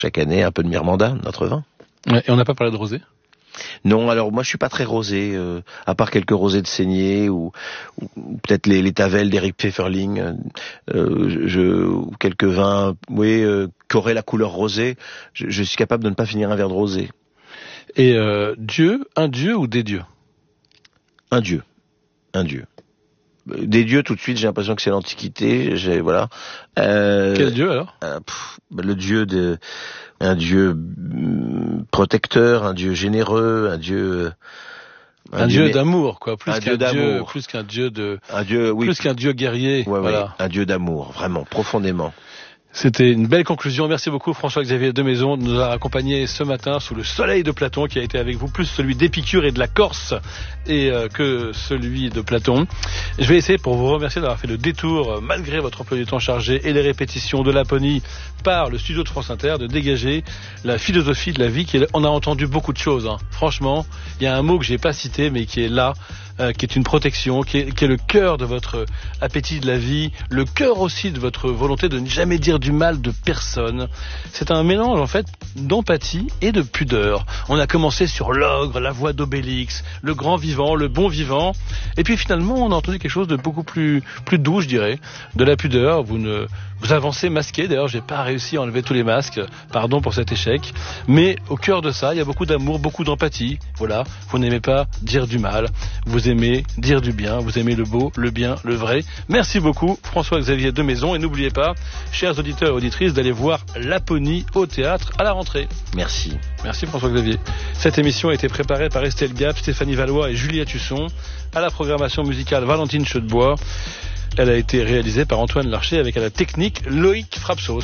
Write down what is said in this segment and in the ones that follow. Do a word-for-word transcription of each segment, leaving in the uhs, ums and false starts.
chaque année un peu de Mirmanda, notre vin. Ouais, et on n'a pas parlé de rosé ? Non, alors moi je suis pas très rosé, euh, à part quelques rosés de saignée ou, ou, ou peut-être les, les Tavel d'Eric Pfefferling, euh, je, ou quelques vins, oui, euh, qui auraient la couleur rosée. Je, je suis capable de ne pas finir un verre de rosé. Et euh, Dieu, un dieu ou des dieux ? Un dieu, un dieu. Des dieux, tout de suite, j'ai l'impression que c'est l'Antiquité. J'ai voilà. Euh, Quel dieu alors ? euh, pff, Le dieu de, un dieu mm, protecteur, un dieu généreux, un dieu. Un, un dieu, dieu d'amour, quoi. Plus un qu'un dieu dieu, plus qu'un dieu de. Un dieu, oui. Plus qu'un dieu guerrier. Ouais, voilà. Ouais, un dieu d'amour, vraiment, profondément. C'était une belle conclusion. Merci beaucoup François-Xavier Demaison de nous avoir accompagnés ce matin sous le soleil de Platon qui a été avec vous, plus celui d'Épicure et de la Corse et euh, que celui de Platon. Je vais essayer pour vous remercier d'avoir fait le détour, euh, malgré votre emploi du temps chargé et les répétitions de Laponie par le studio de France Inter, de dégager la philosophie de la vie. Qui est... On a entendu beaucoup de choses. Hein. Franchement, il y a un mot que j'ai pas cité mais qui est là. Euh, qui est une protection, qui est, qui est le cœur de votre appétit de la vie, le cœur aussi de votre volonté de ne jamais dire du mal de personne. C'est un mélange en fait d'empathie et de pudeur. On a commencé sur l'ogre, la voix d'Obélix, le grand vivant, le bon vivant, et puis finalement on a entendu quelque chose de beaucoup plus plus doux, je dirais, de la pudeur. Vous ne vous avancez masqué. D'ailleurs, j'ai pas réussi à enlever tous les masques. Pardon pour cet échec. Mais au cœur de ça, il y a beaucoup d'amour, beaucoup d'empathie. Voilà. Vous n'aimez pas dire du mal. Vous aimez dire du bien. Vous aimez le beau, le bien, le vrai. Merci beaucoup, François-Xavier Demaison. Et n'oubliez pas, chers auditeurs et auditrices, d'aller voir Laponie au théâtre à la rentrée. Merci. Merci François-Xavier. Cette émission a été préparée par Estelle Gap, Stéphanie Valois et Juliette Husson. À la programmation musicale, Valentine Cheudebois. Elle a été réalisée par Antoine Larcher avec à la technique Loïc Frapsos.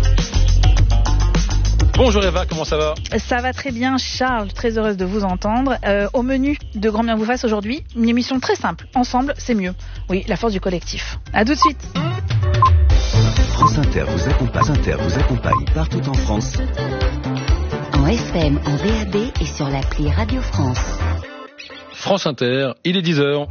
Bonjour Eva, comment ça va ? Ça va très bien Charles, très heureuse de vous entendre. Euh, au menu de Grand Bien vous fasse aujourd'hui, une émission très simple. Ensemble, c'est mieux. Oui, la force du collectif. À tout de suite. France Inter vous accompagne, Inter vous accompagne partout en France. En F M, en D A B et sur l'appli Radio France. France Inter, il est dix heures.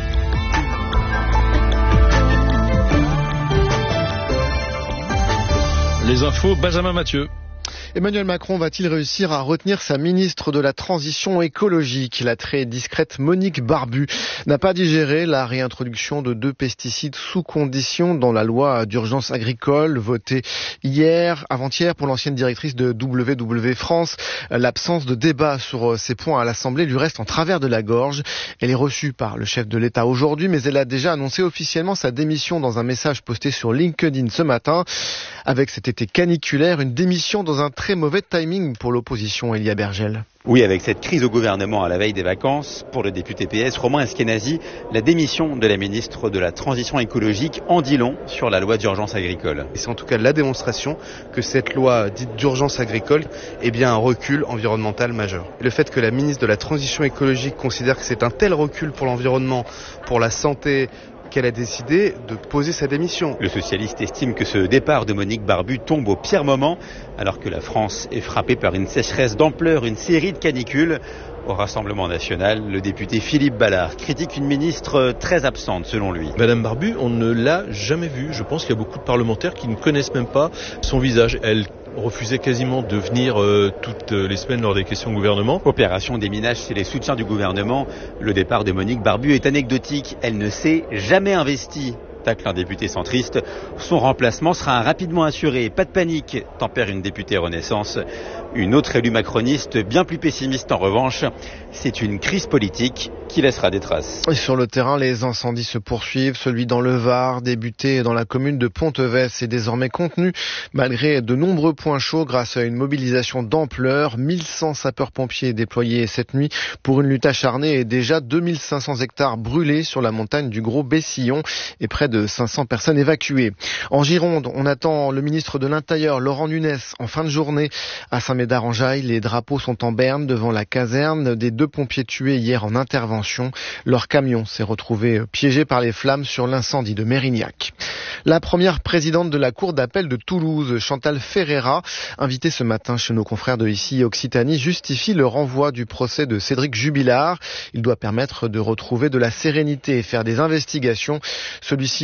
Les infos, Benjamin Mathieu. Emmanuel Macron va-t-il réussir à retenir sa ministre de la Transition écologique ? La très discrète Monique Barbu n'a pas digéré la réintroduction de deux pesticides sous condition dans la loi d'urgence agricole votée hier, avant-hier pour l'ancienne directrice de W W France. L'absence de débat sur ces points à l'Assemblée lui reste en travers de la gorge. Elle est reçue par le chef de l'État aujourd'hui, mais elle a déjà annoncé officiellement sa démission dans un message posté sur LinkedIn ce matin. Avec cet été caniculaire, une démission dans un très mauvais timing pour l'opposition, Elia Bergel. Oui, avec cette crise au gouvernement à la veille des vacances, pour le député P S, Romain Eskenazi, la démission de la ministre de la Transition écologique en dit long sur la loi d'urgence agricole. Et c'est en tout cas la démonstration que cette loi dite d'urgence agricole est bien un recul environnemental majeur. Le fait que la ministre de la Transition écologique considère que c'est un tel recul pour l'environnement, pour la santé, qu'elle a décidé de poser sa démission. Le socialiste estime que ce départ de Monique Barbu tombe au pire moment, alors que la France est frappée par une sécheresse d'ampleur, une série de canicules. Au Rassemblement national, le député Philippe Ballard critique une ministre très absente selon lui. Madame Barbu, on ne l'a jamais vue. Je pense qu'il y a beaucoup de parlementaires qui ne connaissent même pas son visage. Elle refusait quasiment de venir euh, toutes les semaines lors des questions au gouvernement. Opération déminage, c'est les soutiens du gouvernement. Le départ de Monique Barbu est anecdotique. Elle ne s'est jamais investie. Tacle un député centriste. Son remplacement sera rapidement assuré. Pas de panique, tempère une députée Renaissance. Une autre élue macroniste, bien plus pessimiste en revanche. C'est une crise politique qui laissera des traces. Et sur le terrain, les incendies se poursuivent. Celui dans le Var, débuté dans la commune de Ponteves, est désormais contenu malgré de nombreux points chauds grâce à une mobilisation d'ampleur. mille cent sapeurs-pompiers déployés cette nuit pour une lutte acharnée et déjà deux mille cinq cents hectares brûlés sur la montagne du Gros Bessillon et près de cinq cents personnes évacuées. En Gironde, on attend le ministre de l'Intérieur, Laurent Nunez, en fin de journée à Saint-Médard-en-Jaille. Les drapeaux sont en berne devant la caserne des deux pompiers tués hier en intervention. Leur camion s'est retrouvé piégé par les flammes sur l'incendie de Mérignac. La première présidente de la Cour d'appel de Toulouse, Chantal Ferreira, invitée ce matin chez nos confrères de Ici Occitanie, justifie le renvoi du procès de Cédric Jubilard. Il doit permettre de retrouver de la sérénité et faire des investigations. Celui-ci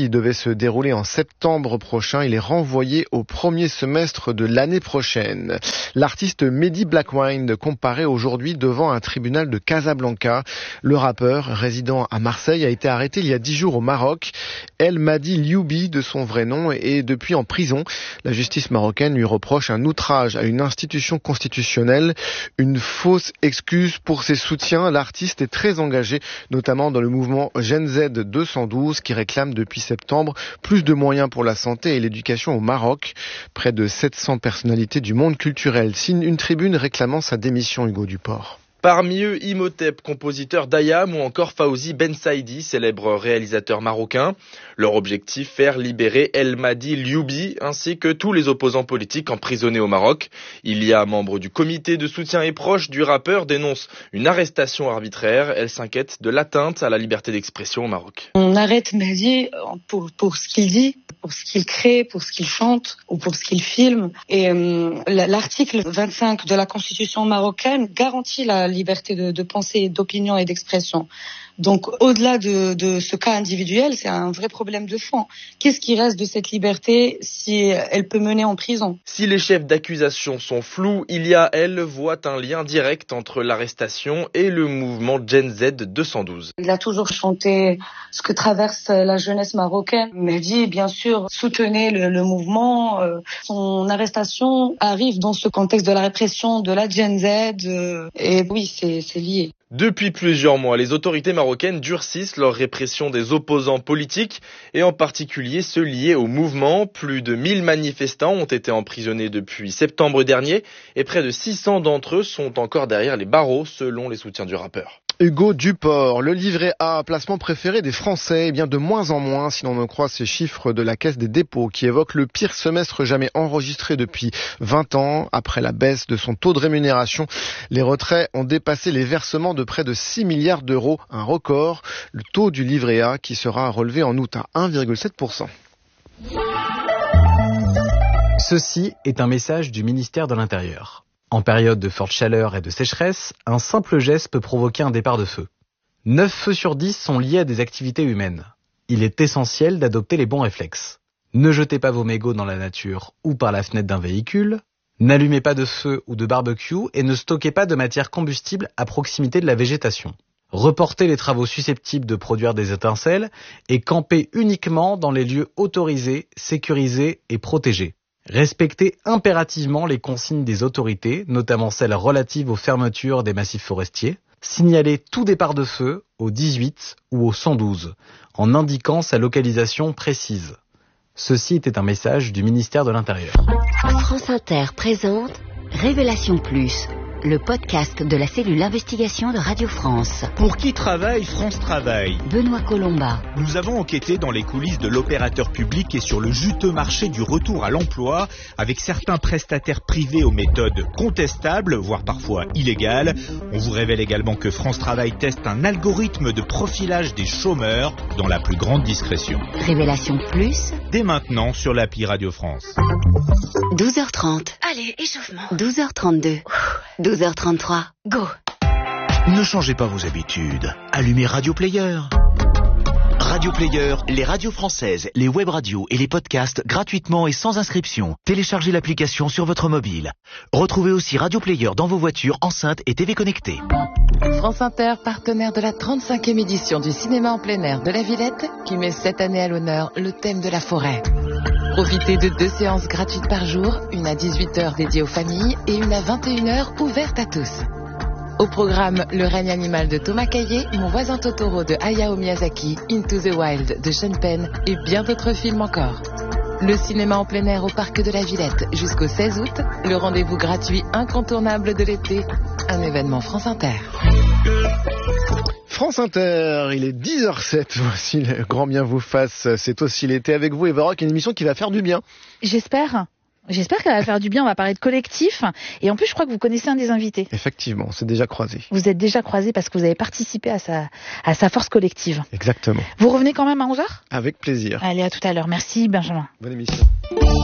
Celui-ci devait se dérouler en septembre prochain. Il est renvoyé au premier semestre de l'année prochaine. L'artiste Mehdi Blackwind comparaît aujourd'hui devant un tribunal de Casablanca. Le rappeur, résident à Marseille, a été arrêté il y a dix jours au Maroc. El Madi Lioubi, de son vrai nom, est depuis en prison. La justice marocaine lui reproche un outrage à une institution constitutionnelle, une fausse excuse pour ses soutiens. L'artiste est très engagé, notamment dans le mouvement Gen Z deux cent douze, qui réclame depuis septembre plus de moyens pour la santé et l'éducation au Maroc. Près de sept cents personnalités du monde culturel signent une tribune réclamant sa démission, Hugo Duport. Parmi eux, Imhotep, compositeur d'Ayam, ou encore Fawzi Ben Saidi, célèbre réalisateur marocain. Leur objectif, faire libérer El Madi Lioubi, ainsi que tous les opposants politiques emprisonnés au Maroc. Il y a membres du comité de soutien et proches du rappeur dénoncent une arrestation arbitraire. Elle s'inquiète de l'atteinte à la liberté d'expression au Maroc. On arrête Mehdi pour, pour ce qu'il dit, pour ce qu'il crée, pour ce qu'il chante ou pour ce qu'il filme. Et euh, l'article vingt-cinq de la Constitution marocaine garantit la liberté de, de pensée, d'opinion et d'expression. Donc, au-delà de, de ce cas individuel, c'est un vrai problème de fond. Qu'est-ce qui reste de cette liberté si elle peut mener en prison ? Si les chefs d'accusation sont flous, il y a, elle, voit un lien direct entre l'arrestation et le mouvement Gen Z deux cent douze. Il a toujours chanté ce que traverse la jeunesse marocaine. Mehdi, bien sûr, soutenait le, le mouvement. Son arrestation arrive dans ce contexte de la répression de la Gen Z. Et oui, c'est, c'est lié. Depuis plusieurs mois, les autorités marocaines durcissent leur répression des opposants politiques et en particulier ceux liés au mouvement. Plus de mille manifestants ont été emprisonnés depuis septembre dernier et près de six cents d'entre eux sont encore derrière les barreaux selon les soutiens du rappeur. Hugo Duport, le livret A, placement préféré des Français, eh bien de moins en moins si l'on en croit ces chiffres de la Caisse des dépôts qui évoquent le pire semestre jamais enregistré depuis vingt ans. Après la baisse de son taux de rémunération, les retraits ont dépassé les versements de près de six milliards d'euros, un record. Le taux du livret A qui sera relevé en août à un virgule sept pour cent. Ceci est un message du ministère de l'Intérieur. En période de forte chaleur et de sécheresse, un simple geste peut provoquer un départ de feu. neuf feux sur dix sont liés à des activités humaines. Il est essentiel d'adopter les bons réflexes. Ne jetez pas vos mégots dans la nature ou par la fenêtre d'un véhicule. N'allumez pas de feu ou de barbecue et ne stockez pas de matière combustible à proximité de la végétation. Reportez les travaux susceptibles de produire des étincelles et campez uniquement dans les lieux autorisés, sécurisés et protégés. Respectez impérativement les consignes des autorités, notamment celles relatives aux fermetures des massifs forestiers. Signalez tout départ de feu au dix-huit ou au cent douze, en indiquant sa localisation précise. Ceci était un message du ministère de l'Intérieur. France Inter présente Révélation Plus, le podcast de la cellule investigation de Radio France. Pour qui travaille France Travail ? Benoît Colomba. Nous avons enquêté dans les coulisses de l'opérateur public et sur le juteux marché du retour à l'emploi avec certains prestataires privés aux méthodes contestables, voire parfois illégales. On vous révèle également que France Travail teste un algorithme de profilage des chômeurs dans la plus grande discrétion. Révélation Plus, dès maintenant sur l'appli Radio France. douze heures trente. Allez, échauffement. douze heures trente-deux. douze heures trente-trois. Go. Ne changez pas vos habitudes. Allumez Radio Player. Radio Player, les radios françaises, les web radios et les podcasts gratuitement et sans inscription. Téléchargez l'application sur votre mobile. Retrouvez aussi Radio Player dans vos voitures, enceintes et T V connectées. France Inter, partenaire de la trente-cinquième édition du cinéma en plein air de la Villette, qui met cette année à l'honneur le thème de la forêt. Profitez de deux séances gratuites par jour, une à dix-huit heures dédiée aux familles et une à vingt et une heures ouverte à tous. Au programme, Le règne animal de Thomas Caillet, Mon voisin Totoro de Hayao Miyazaki, Into the Wild de Sean Penn et bien d'autres films encore. Le cinéma en plein air au parc de la Villette jusqu'au seize août, le rendez-vous gratuit incontournable de l'été, un événement France Inter. France Inter, il est dix heures sept, voici le grand bien vous fasse, c'est aussi l'été avec vous et Baroque, une émission qui va faire du bien. J'espère. J'espère qu'elle va faire du bien, on va parler de collectif. Et en plus, je crois que vous connaissez un des invités. Effectivement, on s'est déjà croisés. Vous êtes déjà croisés parce que vous avez participé à sa, à sa force collective. Exactement. Vous revenez quand même à onze heures ? Avec plaisir. Allez, à tout à l'heure. Merci Benjamin. Bonne émission.